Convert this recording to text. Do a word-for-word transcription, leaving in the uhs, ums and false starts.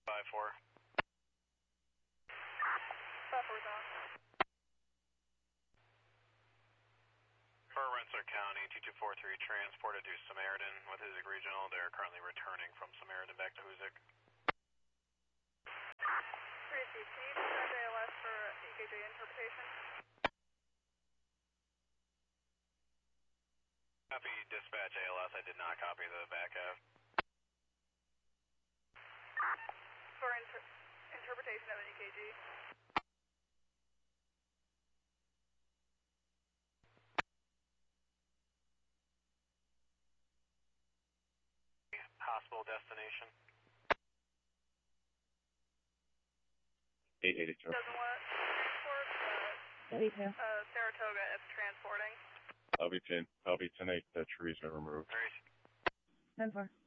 five four. five four down. For Rensselaer County, two two four three transported to Samaritan with Hoosick Regional. They're currently returning from Samaritan back to Hoosick. Tracy, can you dispatch A L S for E K G interpretation? Copy dispatch A L S. I did not copy the back half. For inter interpretation of an E K G. Hospital destination. eight eighty-two. Doesn't want transport. Uh, eighty-two. uh, Saratoga is transporting. L B ten, L B ten eight, the trees are removed. Tracy. ten four.